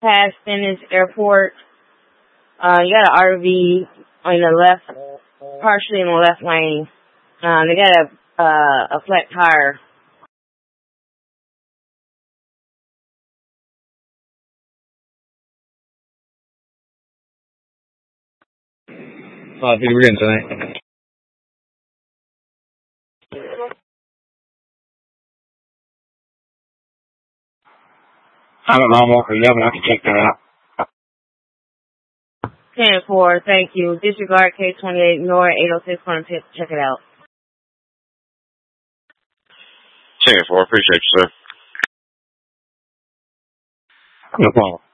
past Stennis Airport. You got an RV on the left, partially in the left lane. They got a flat tire. I think we're getting tonight. I'm at Mount Walker 11. I can check that out. 10-4, thank you. Disregard K28 North 806. Want to check it out. 10-4, appreciate you, sir. No problem.